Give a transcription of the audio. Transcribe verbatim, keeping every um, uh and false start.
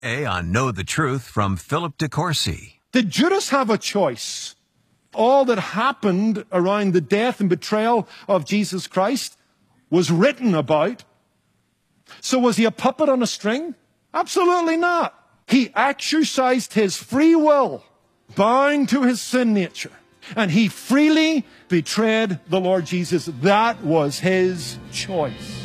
A on Know the Truth from Philip DeCourcy. Did Judas have a choice? All that happened around the death and betrayal of Jesus Christ was written about. So was he a puppet on a string? Absolutely not. He exercised his free will, bound to his sin nature, and he freely betrayed the Lord Jesus. That was his choice.